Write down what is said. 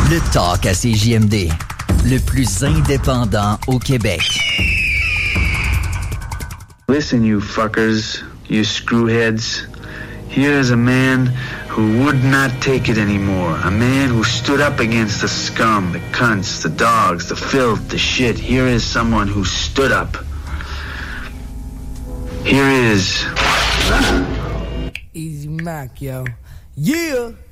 Le talk à CJMD, le plus indépendant au Québec. Listen, you fuckers, you screwheads. Here is a man who would not take it anymore. A man who stood up against the scum, the cunts, the dogs, the filth, the shit. Here is someone who stood up. Here is... Easy Mac, yo. Yeah!